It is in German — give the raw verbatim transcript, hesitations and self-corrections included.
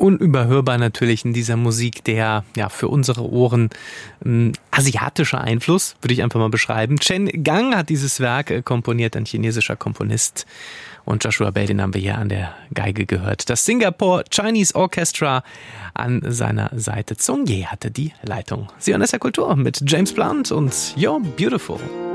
Unüberhörbar natürlich in dieser Musik der, ja, für unsere Ohren ähm, asiatische Einfluss, würde ich einfach mal beschreiben. Chen Gang hat dieses Werk äh, komponiert, ein chinesischer Komponist. Und Joshua Bell, den haben wir hier an der Geige gehört. Das Singapore Chinese Orchestra an seiner Seite. Zhong Ye hatte die Leitung. Sie hören S R Kultur mit James Blunt und You're Beautiful.